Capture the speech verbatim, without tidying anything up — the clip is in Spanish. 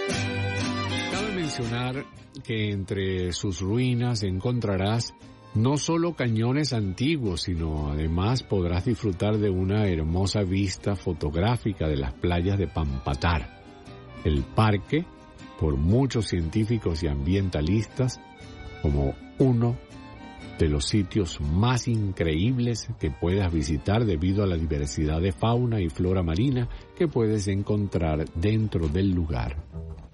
Cabe mencionar que entre sus ruinas encontrarás no solo cañones antiguos, sino además podrás disfrutar de una hermosa vista fotográfica de las playas de Pampatar. El parque, por muchos científicos y ambientalistas, como uno de los sitios más increíbles que puedas visitar debido a la diversidad de fauna y flora marina que puedes encontrar dentro del lugar.